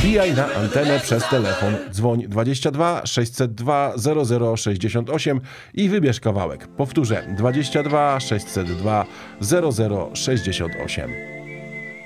Wbijaj na antenę przez telefon. Dzwoń 22 602 0068 i wybierz kawałek. Powtórzę 22 602 0068.